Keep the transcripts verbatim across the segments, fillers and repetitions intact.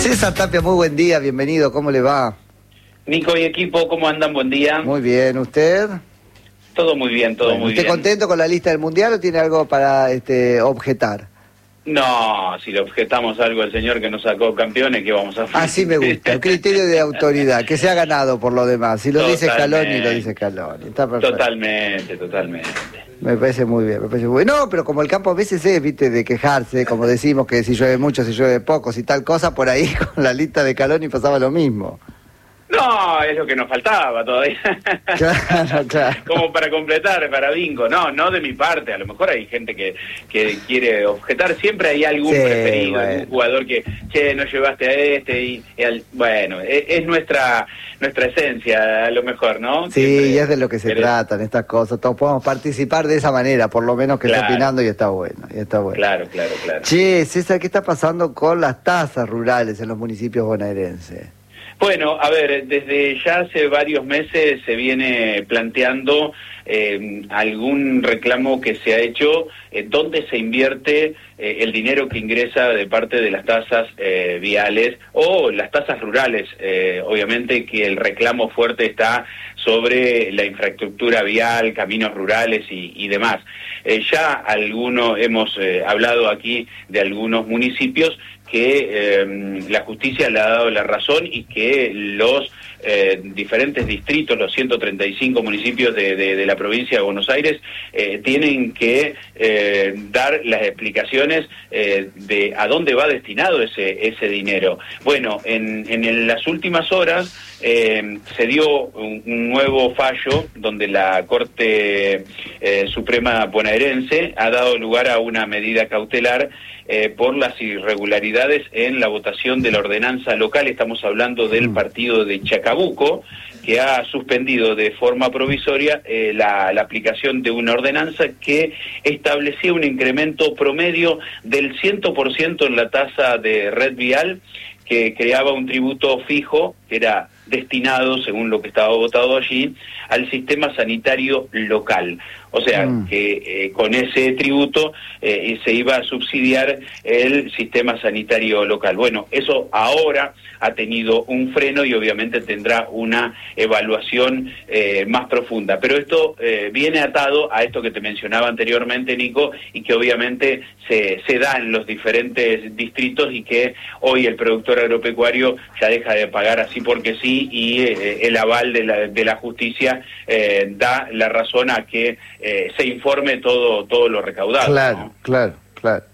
César Tapia, muy buen día, bienvenido, ¿cómo le va? Nico y equipo, ¿cómo andan? Buen día. Muy bien, ¿usted? Todo muy bien, todo Bueno, muy ¿usted bien. contento con la lista del Mundial o tiene algo para este objetar? No, si le objetamos algo al señor que nos sacó campeones, ¿qué vamos a hacer? Así me gusta, el criterio de autoridad, que se ha ganado por lo demás. Si lo Totalmente. dice Scaloni, lo dice Scaloni. Está perfecto. Totalmente, totalmente. Me parece muy bien, me parece muy bien. No, pero como el campo a veces es, viste, de quejarse, como decimos que si llueve mucho, si llueve poco, si tal cosa, por ahí con la lista de Scaloni pasaba lo mismo. No, es lo que nos faltaba todavía. Claro, claro. Como para completar, para bingo. No, no de mi parte. A lo mejor hay gente que, que quiere objetar. Siempre hay algún Sí, preferido, bueno. algún jugador que, che, no llevaste a este. y, y al, Bueno, es, es nuestra nuestra esencia, a lo mejor, ¿no? Sí, Siempre y es de lo que se querer- tratan estas cosas. Todos podemos participar de esa manera, por lo menos que Claro. está opinando y está bueno, y está bueno. Claro, claro, claro. Che, César, ¿qué está pasando con las tasas rurales en los municipios bonaerenses? Bueno, a ver, desde ya hace varios meses se viene planteando eh, algún reclamo que se ha hecho, eh, donde se invierte eh, el dinero que ingresa de parte de las tasas eh, viales o las tasas rurales. Eh, obviamente que el reclamo fuerte está sobre la infraestructura vial, caminos rurales y, y demás. Eh, ya algunos, hemos eh, hablado aquí de algunos municipios que eh, la justicia le ha dado la razón y que los eh, diferentes distritos, los ciento treinta y cinco municipios de, de, de la provincia de Buenos Aires, eh, tienen que eh, dar las explicaciones eh, de a dónde va destinado ese, ese dinero. Bueno, en, en las últimas horas eh, se dio un, un nuevo fallo donde la Corte eh, Suprema bonaerense ha dado lugar a una medida cautelar Eh, por las irregularidades en la votación de la ordenanza local. Estamos hablando del partido de Chacabuco, que ha suspendido de forma provisoria eh, la, la aplicación de una ordenanza que establecía un incremento promedio del cien por ciento en la tasa de red vial, que creaba un tributo fijo que era destinado, según lo que estaba votado allí, al sistema sanitario local. O sea, mm. que eh, con ese tributo eh, se iba a subsidiar el sistema sanitario local. Bueno, eso ahora ha tenido un freno y obviamente tendrá una evaluación eh, más profunda. Pero esto eh, viene atado a esto que te mencionaba anteriormente, Nico, y que obviamente se, se da en los diferentes distritos y que hoy el productor agropecuario ya deja de pagar así porque sí, y eh, el aval de la, de la justicia eh, da la razón a que eh, se informe todo, todo lo recaudado. Claro, ¿no? claro, claro.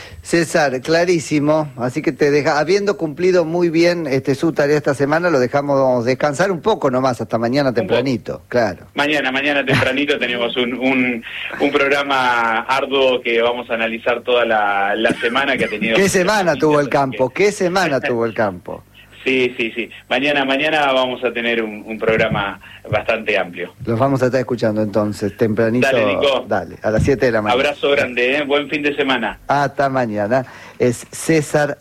César, clarísimo, así que te deja, habiendo cumplido muy bien este su tarea esta semana, lo dejamos descansar un poco nomás, hasta mañana tempranito, claro. Mañana, mañana tempranito tenemos un, un, un programa arduo que vamos a analizar toda la, la semana que ha tenido. ¿Qué semana tuvo el campo? ¿Qué semana tuvo el campo? Sí, sí, sí. Mañana, mañana vamos a tener un, un programa bastante amplio. Los vamos a estar escuchando entonces, tempranito. Dale, Nico. Dale, a las siete de la mañana. Abrazo grande, ¿eh? Buen fin de semana. Hasta mañana. Es César